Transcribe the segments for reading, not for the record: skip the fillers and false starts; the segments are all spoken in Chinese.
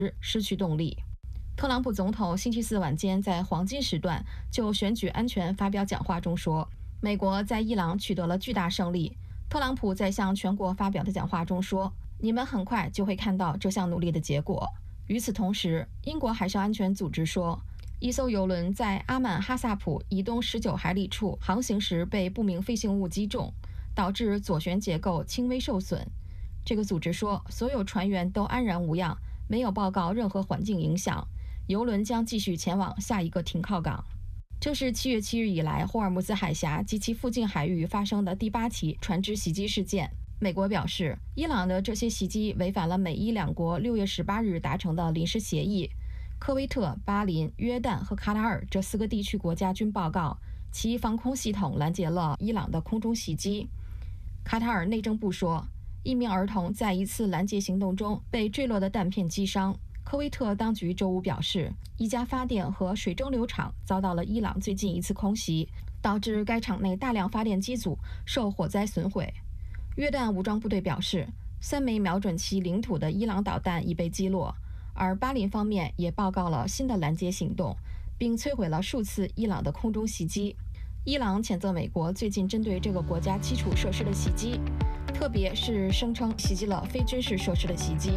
失去动力。特朗普总统星期四晚间在黄金时段就选举安全发表讲话中说，美国在伊朗取得了巨大胜利。特朗普在向全国发表的讲话中说，你们很快就会看到这项努力的结果。与此同时，英国海上安全组织说，一艘油轮在阿曼哈萨普以东19海里处航行时被不明飞行物击中，导致左舷结构轻微受损。这个组织说，所有船员都安然无恙，没有报告任何环境影响。油轮将继续前往下一个停靠港。这是7月7日以来霍尔木兹海峡及其附近海域发生的第8起船只袭击事件。美国表示，伊朗的这些袭击违反了美伊两国6月18日达成的临时协议。科威特、巴林、约旦和卡塔尔这4个地区国家均报告，其防空系统拦截了伊朗的空中袭击。卡塔尔内政部说，一名儿童在一次拦截行动中被坠落的弹片击伤。科威特当局周五表示，一家发电和水蒸馏厂遭到了伊朗最近一次空袭，导致该厂内大量发电机组受火灾损毁。约旦武装部队表示，3枚瞄准其领土的伊朗导弹已被击落，而巴林方面也报告了新的拦截行动，并摧毁了数次伊朗的空中袭击。伊朗谴责美国最近针对这个国家基础设施的袭击，特别是声称袭击了非军事设施的袭击。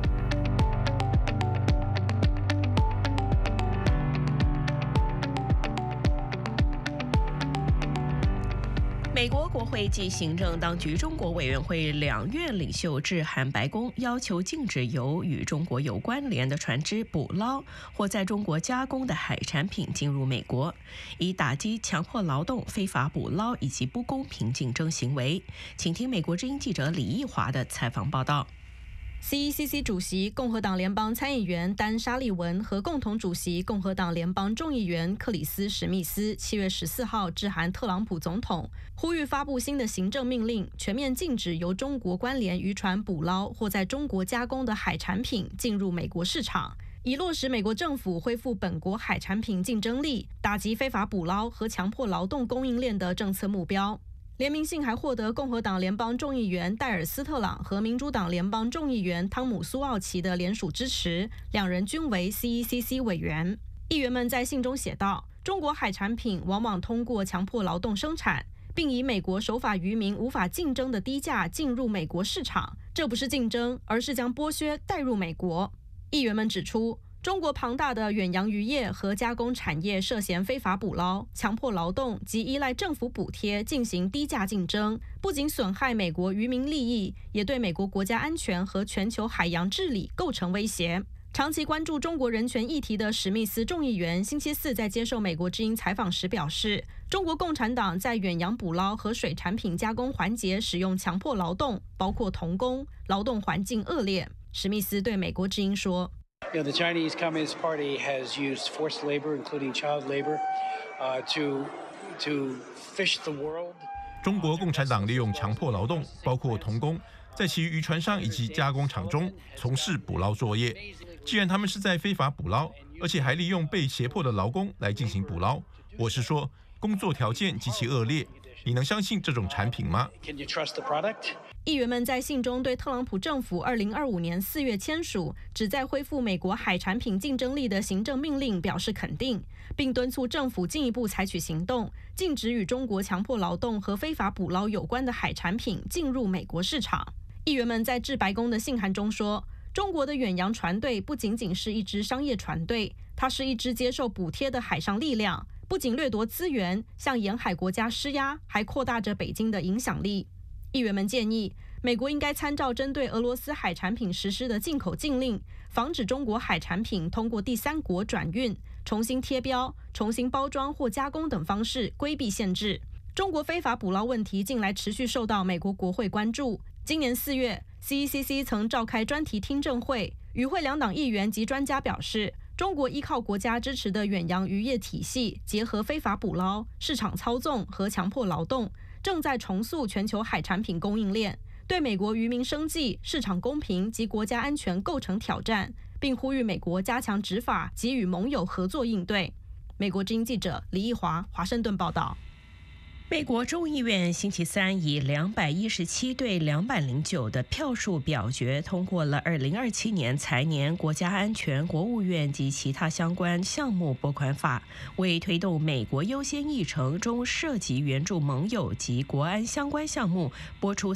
美国国会及行政当局中国委员会2院领袖致函白宫，要求禁止由与中国有关联的船只捕捞或在中国加工的海产品进入美国，以打击强迫劳动、非法捕捞以及不公平竞争行为。请听美国之音记者李义华的采访报道。 CECC 主席共和党联邦参议员丹·沙利文和共同主席共和党联邦众议员克里斯·史密斯7月14号致函特朗普总统，呼吁发布新的行政命令，全面禁止由中国关联渔船捕捞或在中国加工的海产品进入美国市场，以落实美国政府恢复本国海产品竞争力、打击非法捕捞和强迫劳动供应链的政策目标。联名信还获得共和党联邦众议员戴尔·斯特朗和民主党联邦众议员汤姆·苏奥奇的联署支持，两人均为 CECC 委员。议员们在信中写道，中国海产品往往通过强迫劳动生产，并以美国守法渔民无法竞争的低价进入美国市场，这不是竞争，而是将剥削带入美国。议员们指出，中国庞大的远洋渔业和加工产业涉嫌非法捕捞、强迫劳动及依赖政府补贴进行低价竞争，不仅损害美国渔民利益，也对美国国家安全和全球海洋治理构成威胁。长期关注中国人权议题的史密斯众议员星期四在接受美国之音采访时表示，中国共产党在远洋捕捞和水产品加工环节使用强迫劳动，包括童工，劳动环境恶劣。史密斯对美国之音说 ，The Chinese Communist Party has used forced labor, including child labor, to fish the world. 中国共产党利用强迫劳动，包括童工，在其渔船上以及加工厂中从事捕捞作业。既然他们是在非法捕捞，而且还利用被胁迫的劳工来进行捕捞，我是说，工作条件极其恶劣。你能相信这种产品吗？ 议员们在信中对特朗普政府2025年4月签署旨在恢复美国海产品竞争力的行政命令表示肯定，并敦促政府进一步采取行动，禁止与中国强迫劳动和非法捕捞有关的海产品进入美国市场。议员们在致白宫的信函中说，中国的远洋船队不仅仅是一支商业船队，它是一支接受补贴的海上力量，不仅掠夺资源，向沿海国家施压，还扩大着北京的影响力。议员们建议，美国应该参照针对俄罗斯海产品实施的进口禁令，防止中国海产品通过第三国转运、重新贴标、重新包装或加工等方式规避限制。中国非法捕捞问题近来持续受到美国国会关注。今年4月 ，CECC 曾召开专题听证会，与会两党议员及专家表示，中国依靠国家支持的远洋渔业体系，结合非法捕捞、市场操纵和强迫劳动，正在重塑全球海产品供应链，对美国渔民生计、市场公平及国家安全构成挑战，并呼吁美国加强执法及与盟友合作应对。美国之音记者李义华华盛顿报道。 美国众议院星期三以217对209的票数表决通过了2027年财年国家安全、国务院及其他相关项目拨款法，为推动美国优先议程中涉及援助盟友及国安相关项目拨出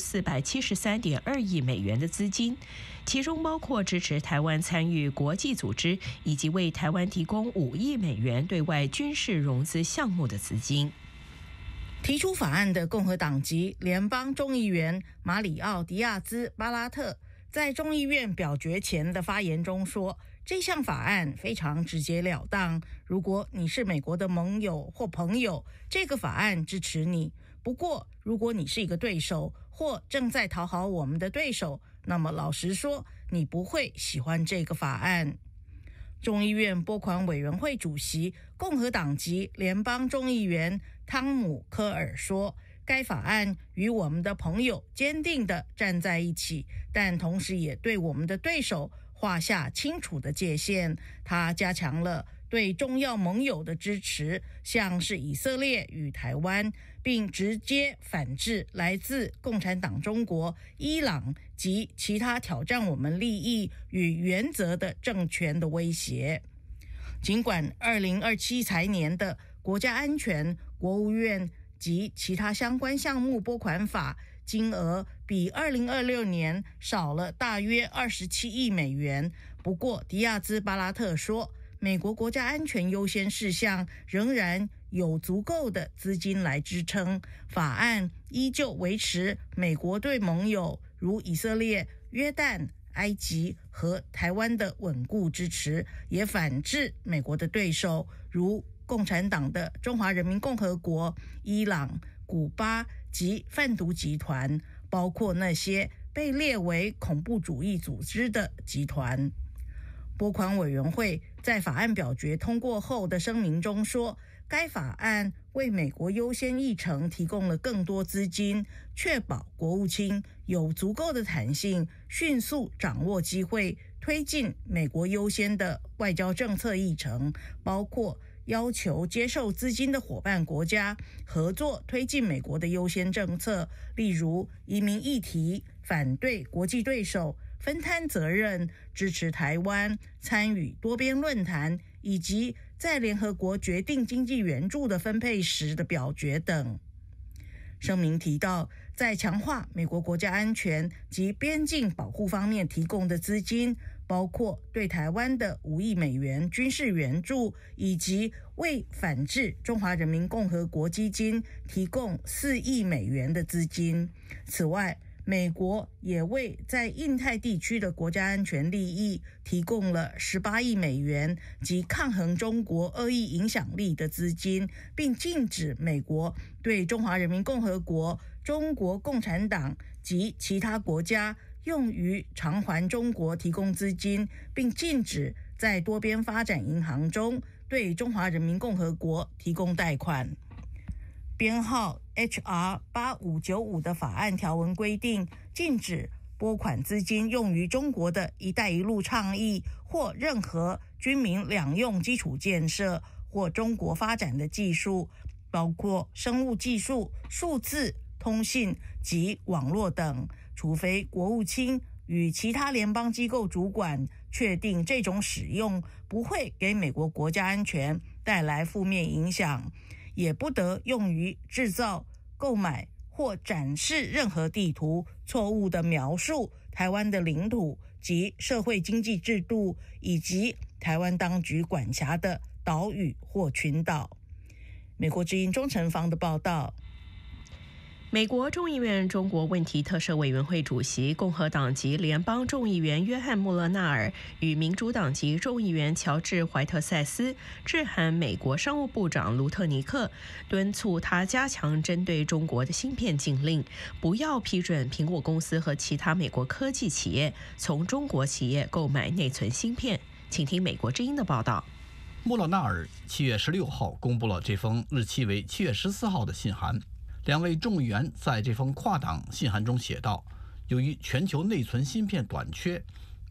473.2亿美元的资金，其中包括支持台湾参与国际组织以及为台湾提供5亿美元对外军事融资项目的资金。 提出法案的共和党籍联邦众议员马里奥·迪亚兹·巴拉特在众议院表决前的发言中说，这项法案非常直截了当，如果你是美国的盟友或朋友，这个法案支持你。不过如果你是一个对手或正在讨好我们的对手，那么老实说，你不会喜欢这个法案。众议院拨款委员会主席共和党籍联邦众议员汤姆·科尔说，该法案与我们的朋友坚定地站在一起，但同时也对我们的对手画下清楚的界限。他加强了对重要盟友的支持，像是以色列与台湾，并直接反制来自共产党中国、伊朗及其他挑战我们利益与原则的政权的威胁。尽管2027财年的国家安全、国务院及其他相关项目拨款法金额比2026年少了大约27亿美元，不过迪亚兹·巴拉特说，美国国家安全优先事项仍然有足够的资金来支撑，法案依旧维持美国对盟友如以色列、约旦、埃及和台湾的稳固支持，也反制美国的对手如共产党的中华人民共和国、伊朗、古巴及贩毒集团，包括那些被列为恐怖主义组织的集团。拨款委员会在法案表决通过后的声明中说，该法案为美国优先议程提供了更多资金，确保国务卿有足够的弹性，迅速掌握机会，推进美国优先的外交政策议程，包括要求接受资金的伙伴国家合作推进美国的优先政策，例如移民议题、反对国际对手、分摊责任、支持台湾、参与多边论坛，以及在联合国决定经济援助的分配时的表决等。声明提到，在强化美国国家安全及边境保护方面提供的资金，包括对台湾的5亿美元军事援助，以及为反制中华人民共和国基金提供4亿美元的资金。此外，美国也为在印太地区的国家安全利益提供了18亿美元及抗衡中国恶意影响力的资金，并禁止美国对中华人民共和国、中国共产党及其他国家用于偿还中国提供资金，并禁止在多边发展银行中对中华人民共和国提供贷款。编号 HR 8595的法案条文规定，禁止拨款资金用于中国的一带一路倡议或任何军民两用基础建设或中国发展的技术，包括生物技术、数字、通信及网络等，除非国务卿与其他联邦机构主管确定这种使用不会给美国国家安全带来负面影响，也不得用于制造、购买或展示任何地图，错误地描述台湾的领土及社会经济制度，以及台湾当局管辖的岛屿或群岛。美国之音钟成芳的报道。 美国众议院中国问题特设委员会主席共和党籍联邦众议员约翰·穆勒纳尔与民主党籍众议员乔治·怀特塞斯致函美国商务部长卢特尼克，敦促他加强针对中国的芯片禁令，不要批准苹果公司和其他美国科技企业从中国企业购买内存芯片。请听美国之音的报道。 穆勒纳尔7月16号公布了这封日期为7月14号的信函。两位众议员在这封跨党信函中写道，由于全球内存芯片短缺，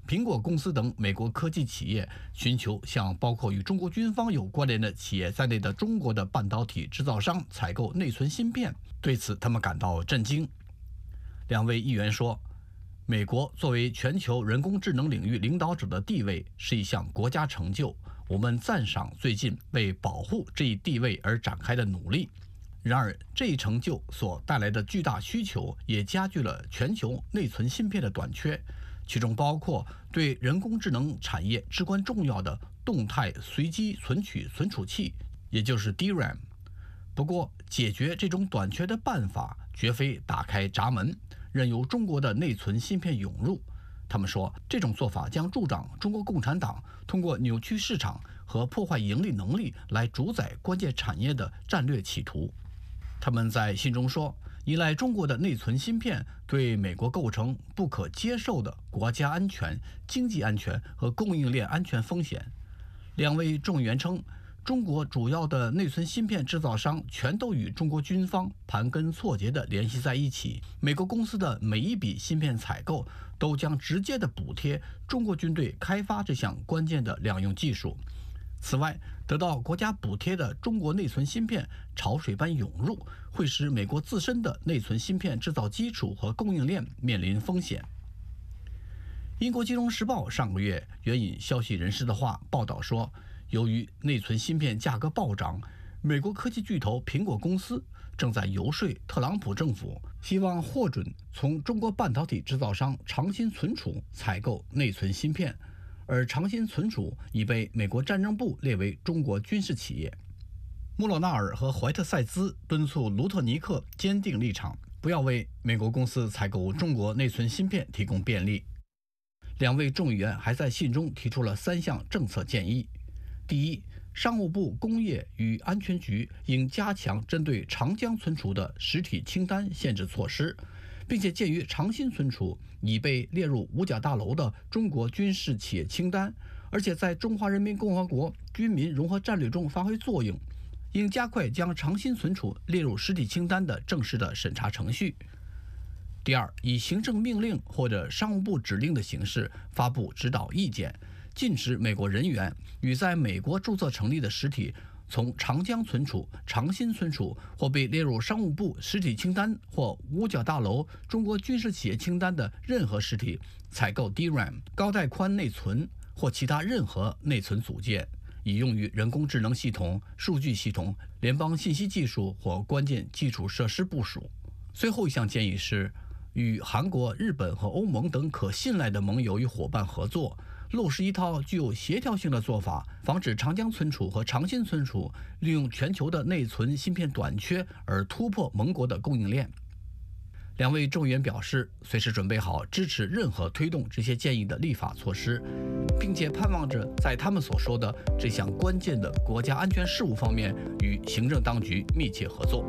苹果公司等美国科技企业寻求向包括与中国军方有关联的企业在内的中国的半导体制造商采购内存芯片，对此他们感到震惊。两位议员说，美国作为全球人工智能领域领导者的地位是一项国家成就，我们赞赏最近为保护这一地位而展开的努力。然而，这一成就所带来的巨大需求也加剧了全球内存芯片的短缺，其中包括对人工智能产业至关重要的动态随机存取存储器，也就是 DRAM。不过，解决这种短缺的办法绝非打开闸门，任由中国的内存芯片涌入。他们说，这种做法将助长中国共产党通过扭曲市场和破坏盈利能力来主宰关键产业的战略企图。他们在信中说，依赖中国的内存芯片对美国构成不可接受的国家安全、经济安全和供应链安全风险。两位众议员称，中国主要的内存芯片制造商全都与中国军方盘根错节地联系在一起，美国公司的每一笔芯片采购都将直接地补贴中国军队开发这项关键的两用技术。此外，得到国家补贴的中国内存芯片潮水般涌入，会使美国自身的内存芯片制造基础和供应链面临风险。英国金融时报上个月援引消息人士的话报道说，由于内存芯片价格暴涨，美国科技巨头苹果公司正在游说特朗普政府，希望获准从中国半导体制造商长鑫存储采购内存芯片，而长鑫存储已被美国战争部列为中国军事企业。穆洛纳尔和怀特塞兹敦促卢特尼克坚定立场，不要为美国公司采购中国内存芯片提供便利。两位众议员还在信中提出了3项政策建议。第一，商务部工业与安全局应加强针对长江存储的实体清单限制措施，并且鉴于长鑫存储已被列入五角大楼的中国军事企业清单，而且在中华人民共和国军民融合战略中发挥作用，应加快将长鑫存储列入实体清单的正式的审查程序。第二，以行政命令或者商务部指令的形式发布指导意见，禁止美国人员与在美国注册成立的实体从长江存储、长鑫存储或被列入商务部实体清单或五角大楼中国军事企业清单的任何实体采购 DRAM 高带宽内存或其他任何内存组件，以用于人工智能系统、数据系统、联邦信息技术或关键基础设施部署。最后一项建议是，与韩国、日本和欧盟等可信赖的盟友与伙伴合作，落实一套具有协调性的做法，防止长江存储和长鑫存储利用全球的内存芯片短缺而突破盟国的供应链。两位众议员表示，随时准备好支持任何推动这些建议的立法措施，并且盼望着在他们所说的这项关键的国家安全事务方面与行政当局密切合作。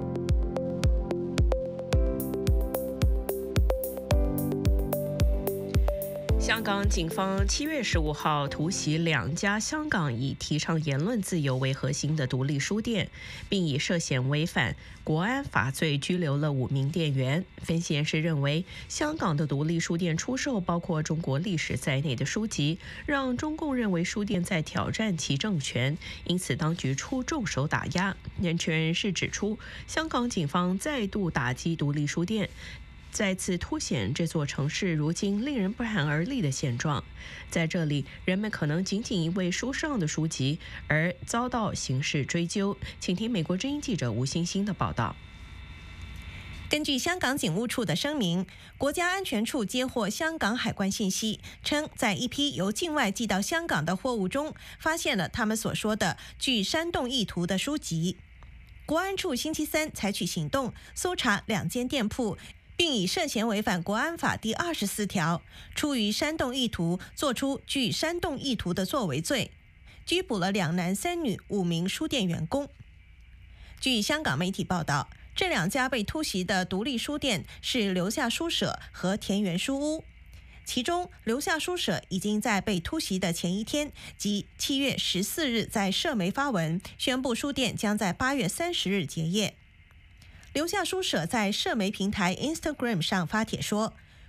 香港警方7月15号突袭2家香港以提倡言论自由为核心的独立书店，并以涉嫌违反国安法罪拘留了5名店员。分析人士认为，香港的独立书店出售包括中国历史在内的书籍，让中共认为书店在挑战其政权，因此当局出重手打压。人权人士指出，香港警方再度打击独立书店，再次凸显这座城市如今令人不寒而栗的现状。在这里，人们可能仅仅因为书上的书籍而遭到刑事追究。请听美国之音记者吴欣欣的报道。 根据香港警务处的声明，国家安全处接获香港海关信息，称在一批由境外寄到香港的货物中，发现了他们所说的具煽动意图的书籍。国安处星期三采取行动，搜查2间店铺，并以涉嫌违反国安法第24条，出于煽动意图做出具煽动意图的作为罪，拘捕了2男3女5名书店员工。据香港媒体报道，这2家被突袭的独立书店是留下书社和田园书屋，其中留下书社已经在被突袭的前一天，即7月14日在社媒发文，宣布书店将在8月30日结业。留下书社在社媒平台 Instagram 上发帖说，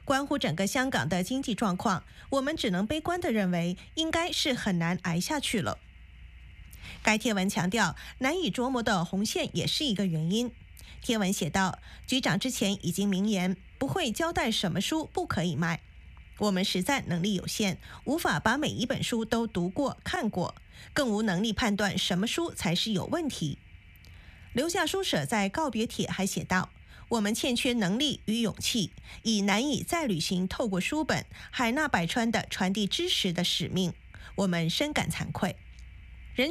关乎整个香港的经济状况，我们只能悲观地认为，应该是很难挨下去了。该贴文强调，难以琢磨的红线也是一个原因。贴文写道，局长之前已经明言，不会交代什么书不可以卖。我们实在能力有限，无法把每一本书都读过看过，更无能力判断什么书才是有问题。留下书社在告别帖还写道，我们欠缺能力与勇气，已难以再履行透过书本海纳百川的传递知识的使命，我们深感惭愧。